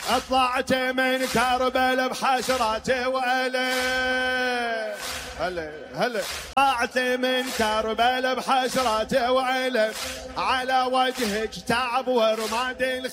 طلعت من كربل بحسراتي وألم. هلا طلعت من كربل بحسراتي وألم، على وجهك تعب ورماد